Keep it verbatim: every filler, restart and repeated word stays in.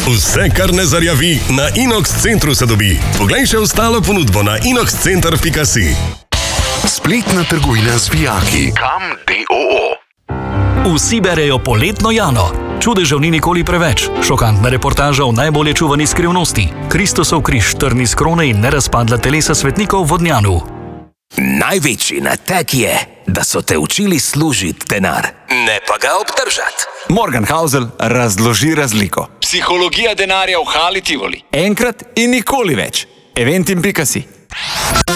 Vse, kar ne zarjavi, na Inox centru se dobi. Poglej še ostalo ponudbo na inox center pika si. Spletna trgovina z vijaki. Kam D O O. Vsi berejo Poletno Jano. Čudežev ni nikoli preveč. Šokantna reportaža o najbolje čuvani skrivnosti. Kristusov križ, trn iz krone in nerazpadla telesa svetnikov v Vodnjanu. Največji nateg je, da so te učili služiti denar, ne pa ga obdržati. Morgan Housel razloži razliko. Psihologija denarja v Hali Tivoli. Enkrat in nikoli več. eventim pika si.